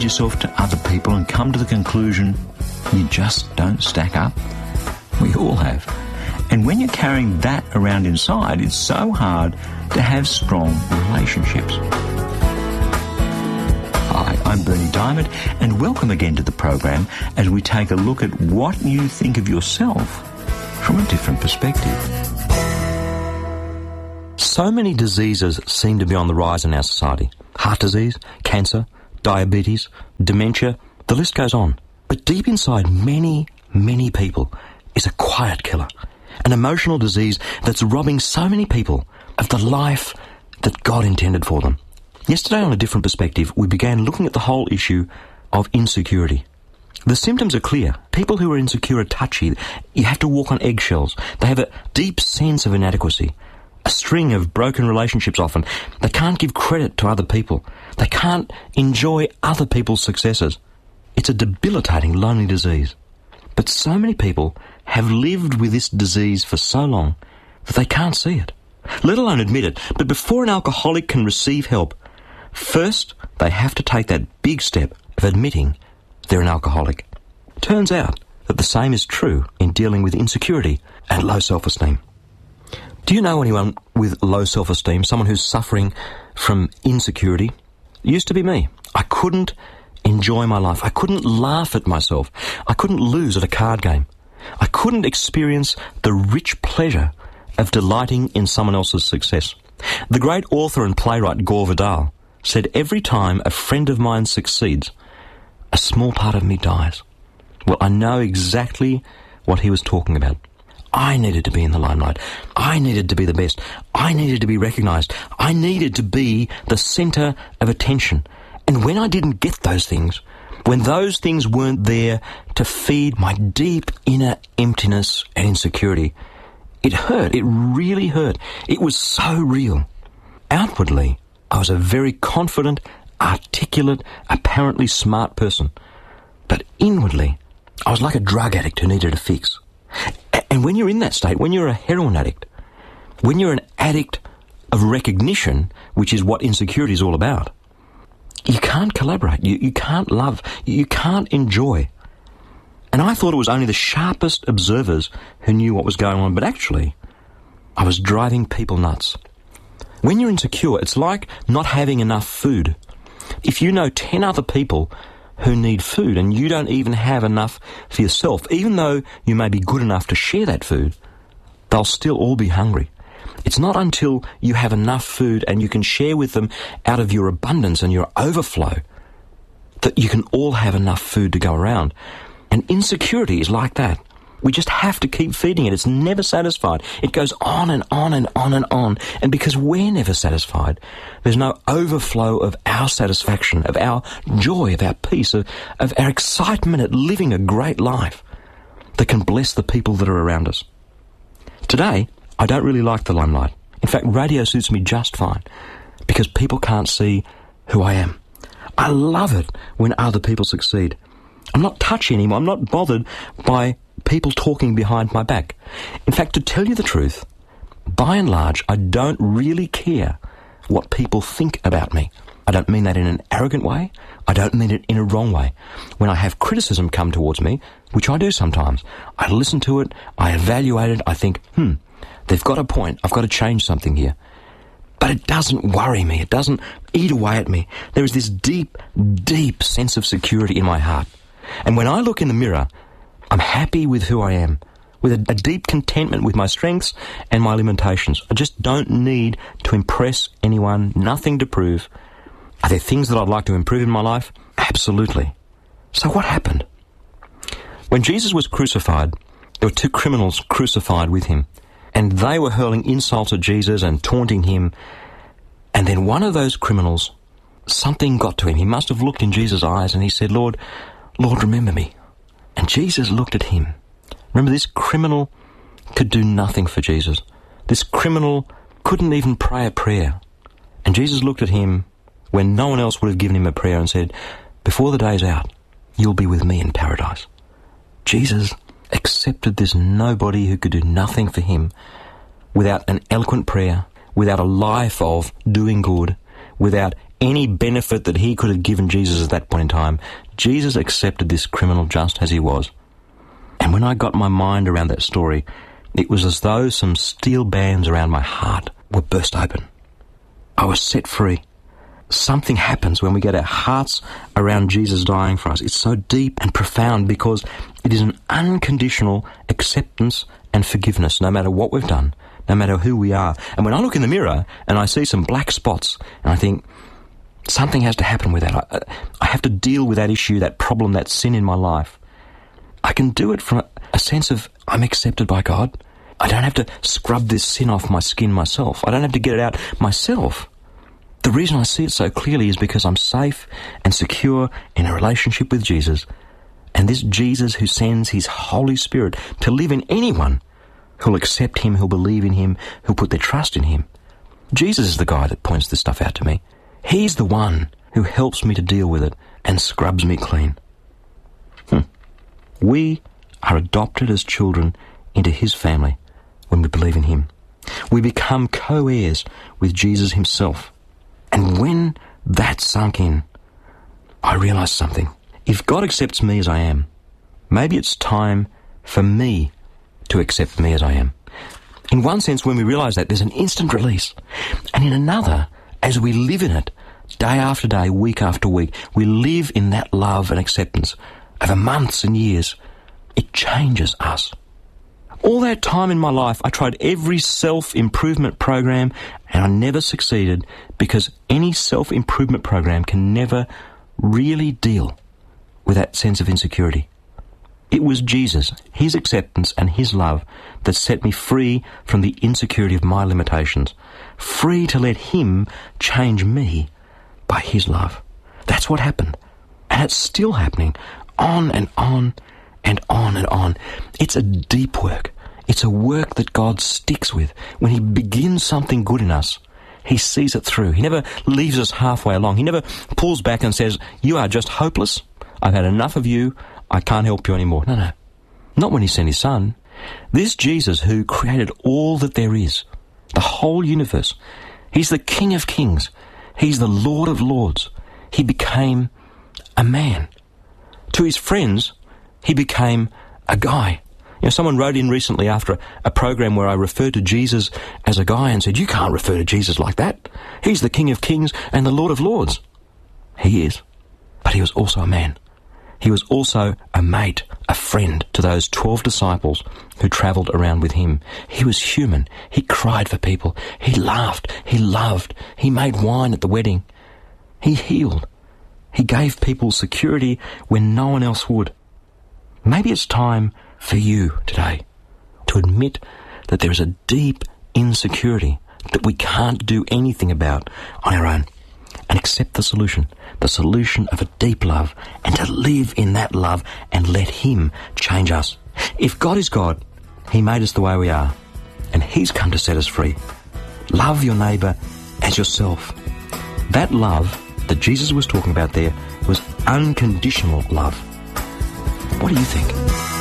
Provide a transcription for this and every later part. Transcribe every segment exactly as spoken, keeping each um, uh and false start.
yourself to other people and come to the conclusion you just don't stack up? We all have. And when you're carrying that around inside, it's so hard to have strong relationships. Hi, I'm Berni Dymet, and welcome again to the program as we take a look at what you think of yourself from a different perspective. So many diseases seem to be on the rise in our society. Heart disease, cancer, diabetes, dementia, the list goes on. But deep inside many, many people is a quiet killer, an emotional disease that's robbing so many people of the life that God intended for them. Yesterday on A Different Perspective, we began looking at the whole issue of insecurity. The symptoms are clear. People who are insecure are touchy. You have to walk on eggshells. They have a deep sense of inadequacy. A string of broken relationships often. They can't give credit to other people. They can't enjoy other people's successes. It's a debilitating, lonely disease. But so many people have lived with this disease for so long that they can't see it, let alone admit it. But before an alcoholic can receive help, first they have to take that big step of admitting they're an alcoholic. Turns out that the same is true in dealing with insecurity and low self-esteem. Do you know anyone with low self-esteem, someone who's suffering from insecurity? It used to be me. I couldn't enjoy my life. I couldn't laugh at myself. I couldn't lose at a card game. I couldn't experience the rich pleasure of delighting in someone else's success. The great author and playwright Gore Vidal said, every time a friend of mine succeeds, a small part of me dies. Well, I know exactly what he was talking about. I needed to be in the limelight. I needed to be the best. I needed to be recognised. I needed to be the centre of attention. And when I didn't get those things, when those things weren't there to feed my deep inner emptiness and insecurity, it hurt. It really hurt. It was so real. Outwardly, I was a very confident, articulate, apparently smart person. But inwardly, I was like a drug addict who needed a fix. And when you're in that state, when you're a heroin addict, when you're an addict of recognition, which is what insecurity is all about, you can't collaborate, you, you can't love, you can't enjoy. And I thought it was only the sharpest observers who knew what was going on, but actually, I was driving people nuts. When you're insecure, it's like not having enough food. If you know ten other people who need food and you don't even have enough for yourself, even though you may be good enough to share that food, they'll still all be hungry. It's not until you have enough food and you can share with them out of your abundance and your overflow that you can all have enough food to go around. And insecurity is like that. We just have to keep feeding it. It's never satisfied. It goes on and on and on and on. And because we're never satisfied, there's no overflow of our satisfaction, of our joy, of our peace, of, of our excitement at living a great life that can bless the people that are around us. Today, I don't really like the limelight. In fact, radio suits me just fine because people can't see who I am. I love it when other people succeed. I'm not touchy anymore. I'm not bothered by people talking behind my back. In fact, to tell you the truth, by and large, I don't really care what people think about me. I don't mean that in an arrogant way. I don't mean it in a wrong way. When I have criticism come towards me, which I do sometimes, I listen to it, I evaluate it, I think, hmm, they've got a point. I've got to change something here. But it doesn't worry me. It doesn't eat away at me. There is this deep, deep sense of security in my heart. And when I look in the mirror, I'm happy with who I am, with a, a deep contentment with my strengths and my limitations. I just don't need to impress anyone, nothing to prove. Are there things that I'd like to improve in my life? Absolutely. So what happened? When Jesus was crucified, there were two criminals crucified with him, and they were hurling insults at Jesus and taunting him. And then one of those criminals, something got to him. He must have looked in Jesus' eyes and he said, Lord, Lord, remember me. And Jesus looked at him. Remember, this criminal could do nothing for Jesus. This criminal couldn't even pray a prayer. And Jesus looked at him when no one else would have given him a prayer and said, before the day's out, you'll be with me in paradise. Jesus accepted this nobody who could do nothing for him without an eloquent prayer, without a life of doing good, without any benefit that he could have given Jesus at that point in time, Jesus accepted this criminal just as he was. And when I got my mind around that story, it was as though some steel bands around my heart were burst open. I was set free. Something happens when we get our hearts around Jesus dying for us. It's so deep and profound because it is an unconditional acceptance and forgiveness, no matter what we've done, no matter who we are. And when I look in the mirror and I see some black spots and I think, something has to happen with that. I, I have to deal with that issue, that problem, that sin in my life. I can do it from a sense of I'm accepted by God. I don't have to scrub this sin off my skin myself. I don't have to get it out myself. The reason I see it so clearly is because I'm safe and secure in a relationship with Jesus. And this Jesus who sends his Holy Spirit to live in anyone who'll accept him, who'll believe in him, who'll put their trust in him. Jesus is the guy that points this stuff out to me. He's the one who helps me to deal with it and scrubs me clean. Hmm. We are adopted as children into his family when we believe in him. We become co-heirs with Jesus himself. And when that sunk in, I realised something. If God accepts me as I am, maybe it's time for me to accept me as I am. In one sense, when we realise that, there's an instant release. And in another, as we live in it, day after day, week after week, we live in that love and acceptance over months and years, it changes us. All that time in my life, I tried every self-improvement program and I never succeeded because any self-improvement program can never really deal with that sense of insecurity. It was Jesus, his acceptance and his love that set me free from the insecurity of my limitations, free to let him change me by his love. That's what happened. And it's still happening on and on and on and on. It's a deep work. It's a work that God sticks with. When he begins something good in us, he sees it through. He never leaves us halfway along. He never pulls back and says, you are just hopeless. I've had enough of you. I can't help you anymore. No, no. Not when he sent his son. This Jesus who created all that there is, the whole universe. He's the King of Kings. He's the Lord of Lords. He became a man. To his friends, he became a guy. You know, someone wrote in recently after a, a program where I referred to Jesus as a guy and said, you can't refer to Jesus like that. He's the King of Kings and the Lord of Lords. He is. But he was also a man. He was also a mate, a friend to those twelve disciples who travelled around with him. He was human. He cried for people. He laughed. He loved. He made wine at the wedding. He healed. He gave people security when no one else would. Maybe it's time for you today to admit that there is a deep insecurity that we can't do anything about on our own and accept the solution, the solution of a deep love, and to live in that love and let him change us. If God is God, he made us the way we are, and he's come to set us free. Love your neighbour as yourself. That love that Jesus was talking about there was unconditional love. What do you think?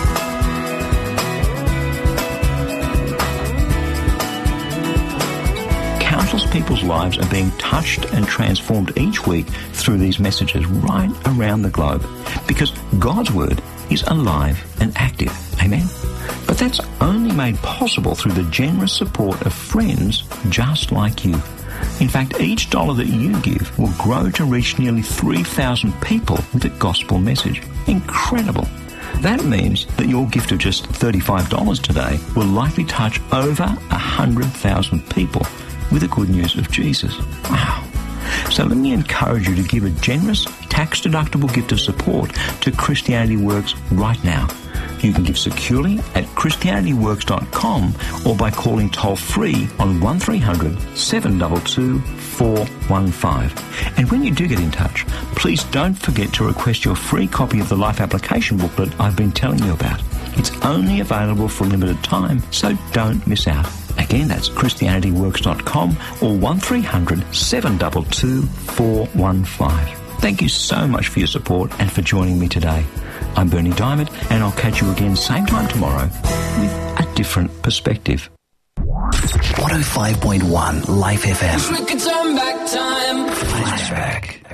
Countless people's lives are being touched and transformed each week through these messages right around the globe because God's Word is alive and active. Amen? But that's only made possible through the generous support of friends just like you. In fact, each dollar that you give will grow to reach nearly three thousand people with the gospel message. Incredible. That means that your gift of just thirty-five dollars today will likely touch over one hundred thousand people with the good news of Jesus. Wow. So let me encourage you to give a generous, tax-deductible gift of support to Christianity Works right now. You can give securely at christianity works dot com or by calling toll-free on one three hundred, seven two two, four one five. And when you do get in touch, please don't forget to request your free copy of the Life Application Booklet I've been telling you about. It's only available for a limited time, so don't miss out. Again, that's christianity works dot com or one three hundred, seven two two, four one five. Thank you so much for your support and for joining me today. I'm Berni Dymet, and I'll catch you again same time tomorrow with a different perspective. one oh five point one Life F M. We could turn back time. Flashback.